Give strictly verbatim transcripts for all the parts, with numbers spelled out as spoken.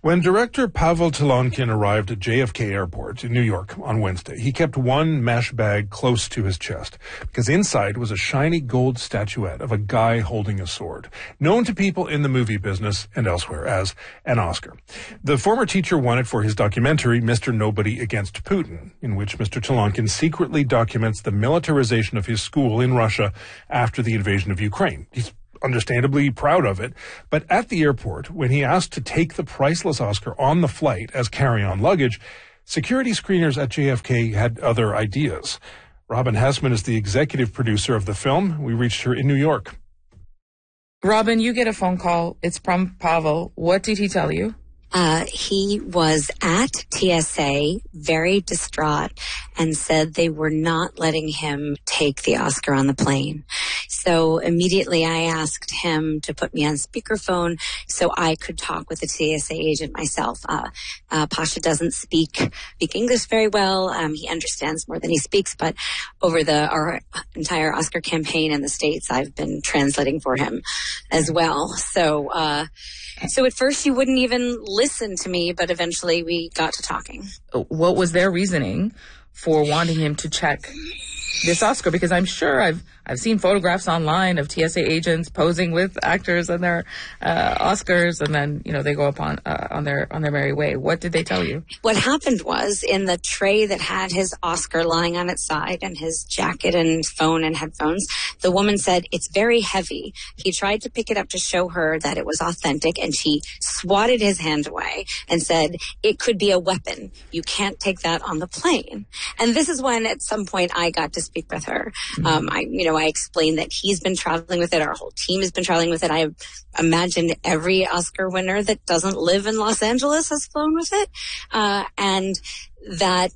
When director Pavel Telonkin arrived at J F K Airport in New York on Wednesday, he kept one mesh bag close to his chest because inside was a shiny gold statuette of a guy holding a sword, known to people in the movie business and elsewhere as an Oscar. The former teacher won it for his documentary, Mister Nobody Against Putin, in which Mister Telonkin secretly documents the militarization of his school in Russia after the invasion of Ukraine. He's understandably proud of it, but at the airport, when he asked to take the priceless Oscar on the flight as carry-on luggage, security screeners at J F K had other ideas. Robin Hessman is the executive producer of the film. We reached her in New York. Robin, you get a phone call. It's from Pavel. What did he tell you? Uh, he was at T S A, very distraught, and said they were not letting him take the Oscar on the plane. So immediately I asked him to put me on speakerphone so I could talk with the T S A agent myself. Uh, uh, Pasha doesn't speak, speak English very well. Um, he understands more than he speaks, but over the our entire Oscar campaign in the States, I've been translating for him as well. So, uh, so at first he wouldn't even listen to me, but eventually we got to talking. What was their reasoning for wanting him to check this Oscar? Because I'm sure I've I've seen photographs online of T S A agents posing with actors and their uh, Oscars, and then you know they go up on uh, on their on their merry way. What did they tell you? What happened was, in the tray that had his Oscar lying on its side and his jacket and phone and headphones, the woman said, "It's very heavy." He tried to pick it up to show her that it was authentic, and she swatted his hand away and said, "It could be a weapon. You can't take that on the plane." And this is when, at some point, I got to speak with her. Mm-hmm. Um, I, you know, I explained that he's been traveling with it. Our whole team has been traveling with it. I imagine every Oscar winner that doesn't live in Los Angeles has flown with it. Uh, and that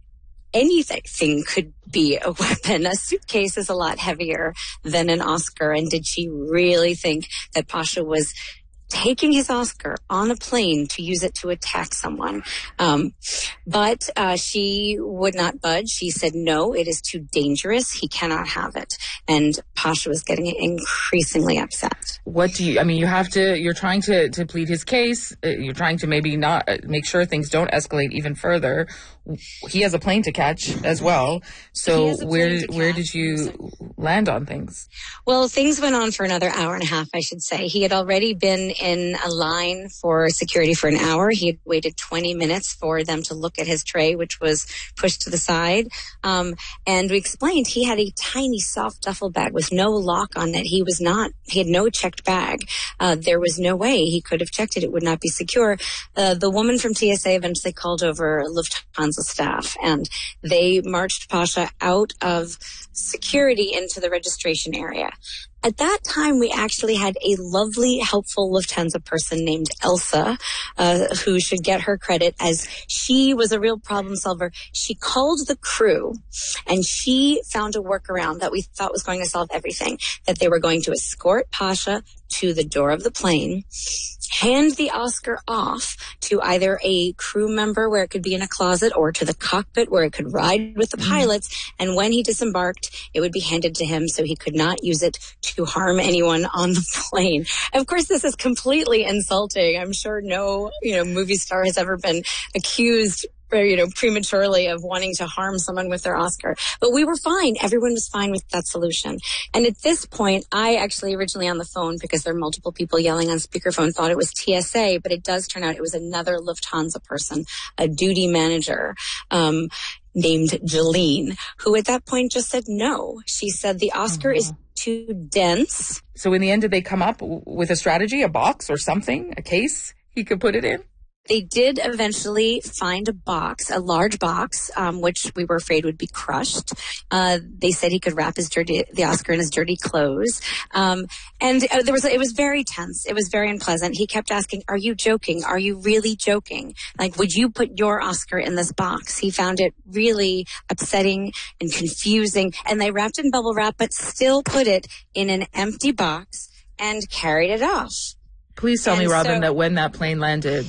anything could be a weapon. A suitcase is a lot heavier than an Oscar. And did she really think that Pasha was taking his Oscar on a plane to use it to attack someone? Um, but uh, she would not budge. She said, no, it is too dangerous. He cannot have it. And Pasha was getting increasingly upset. What do you, I mean, you have to, you're trying to, to plead his case. You're trying to maybe not uh, make sure things don't escalate even further. He has a plane to catch as well. So where where did you land on things? Well, things went on for another hour and a half, I should say. He had already been in a line for security for an hour. He had waited twenty minutes for them to look at his tray, which was pushed to the side. Um, and we explained he had a tiny, soft duffel bag with no lock on it. He was not, he had no checked bag. Uh, there was no way he could have checked it. It would not be secure. Uh, the woman from T S A eventually called over Lufthansa staff, and they marched Pasha out of security into the registration area. At that time, we actually had a lovely, helpful Lufthansa person named Elsa, uh, who should get her credit, as she was a real problem solver. She called the crew, and she found a workaround that we thought was going to solve everything, that they were going to escort Pasha to the door of the plane, hand the Oscar off to either a crew member where it could be in a closet, or to the cockpit where it could ride with the pilots. And when he disembarked, it would be handed to him so he could not use it to harm anyone on the plane. Of course, this is completely insulting. I'm sure no, you know, movie star has ever been accused or, you know, prematurely of wanting to harm someone with their Oscar. But we were fine. Everyone was fine with that solution. And at this point, I actually originally on the phone, because there are multiple people yelling on speakerphone, thought it was T S A, but it does turn out it was another Lufthansa person, a duty manager, um, named Jolene, who at that point just said no. She said the Oscar mm-hmm. is too dense. So in the end, did they come up with a strategy, a box or something, a case he could put it in? They did eventually find a box, a large box, um, which we were afraid would be crushed. Uh, they said he could wrap his dirty, the Oscar in his dirty clothes. Um, and uh, there was, it was very tense. It was very unpleasant. He kept asking, "Are you joking? Are you really joking? Like, would you put your Oscar in this box?" He found it really upsetting and confusing. And they wrapped it in bubble wrap, but still put it in an empty box and carried it off. Please tell and me, Robin, so, that when that plane landed,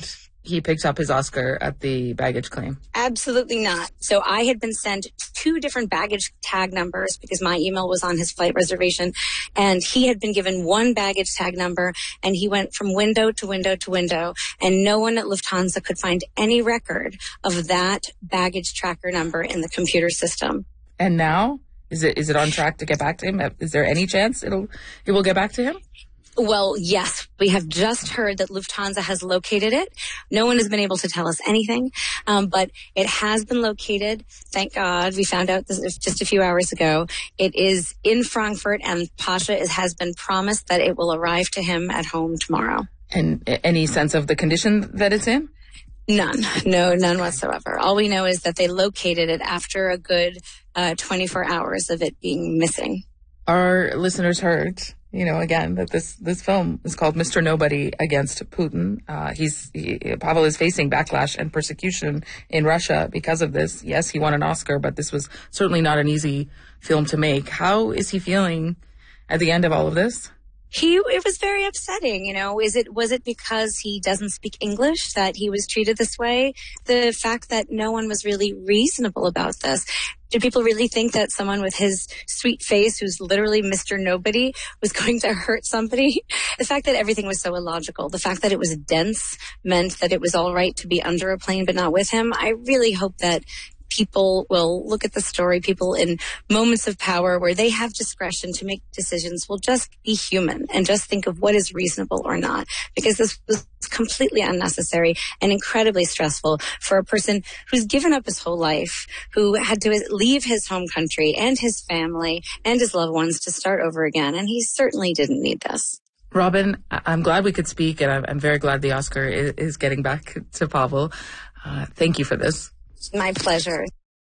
he picked up his Oscar at the baggage claim? Absolutely not. So I had been sent two different baggage tag numbers because my email was on his flight reservation, and he had been given one baggage tag number, and he went from window to window to window, and no one at Lufthansa could find any record of that baggage tracker number in the computer system. And now, is it is it on track to get back to him? Is there any chance it'll it will get back to him? Well, yes, we have just heard that Lufthansa has located it. No one has been able to tell us anything, um, but it has been located. Thank God. We found out this just a few hours ago. It is in Frankfurt, and Pasha is, has been promised that it will arrive to him at home tomorrow. And any sense of the condition that it's in? None. No, none whatsoever. All we know is that they located it after a good uh, twenty-four hours of it being missing. Our listeners heard, you know, again, that this, this film is called Mister Nobody Against Putin. Uh, he's, he, Pavel is facing backlash and persecution in Russia because of this. Yes, he won an Oscar, but this was certainly not an easy film to make. How is he feeling at the end of all of this? He, it was very upsetting, you know, is it, was it because he doesn't speak English that he was treated this way? The fact that no one was really reasonable about this. Did people really think that someone with his sweet face, who's literally Mister Nobody, was going to hurt somebody? The fact that everything was so illogical, the fact that it was dense meant that it was all right to be under a plane but not with him. I really hope that people will look at the story, people in moments of power where they have discretion to make decisions will just be human and just think of what is reasonable or not, because this was completely unnecessary and incredibly stressful for a person who's given up his whole life, who had to leave his home country and his family and his loved ones to start over again. And he certainly didn't need this. Robin, I'm glad we could speak, and I'm very glad the Oscar is getting back to Pavel. Uh, thank you for this. My pleasure.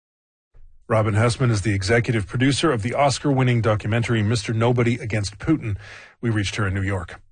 Robin Hessman is the executive producer of the Oscar-winning documentary Mister Nobody Against Putin. We reached her in New York.